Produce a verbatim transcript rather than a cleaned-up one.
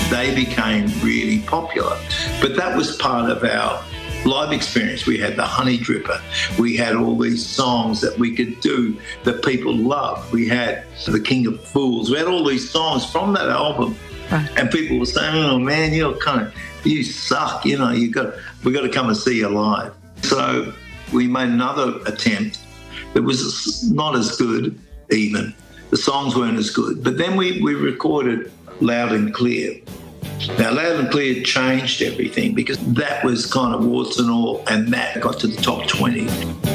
they became really popular. But that was part of our live experience. We had the Honey Dripper. We had all these songs that we could do that people loved. We had The King of Fools. We had all these songs from that album. Right. And people were saying, oh, man, you're kind of, you suck, you know, you got, we got to come and see you live. So we made another attempt that was not as good even. The songs weren't as good. But then we, we recorded Loud and Clear. Now, Loud and Clear changed everything because that was kind of warts and all, and that got to the top twenty.